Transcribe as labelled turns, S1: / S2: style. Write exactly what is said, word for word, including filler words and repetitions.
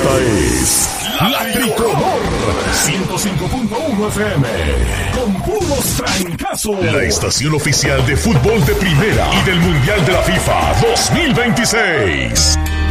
S1: Esta es La Tricolor ciento cinco punto uno F M con puros trancazos. La estación oficial de fútbol de primera y del Mundial de la FIFA dos mil veintiséis.